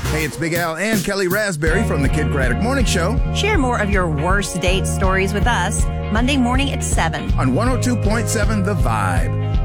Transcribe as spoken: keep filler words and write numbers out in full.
Hey, it's Big Al and Kelly Raspberry from the Kid Craddock Morning Show Share more of your worst date stories with us Monday morning at seven. on one oh two point seven The Vibe.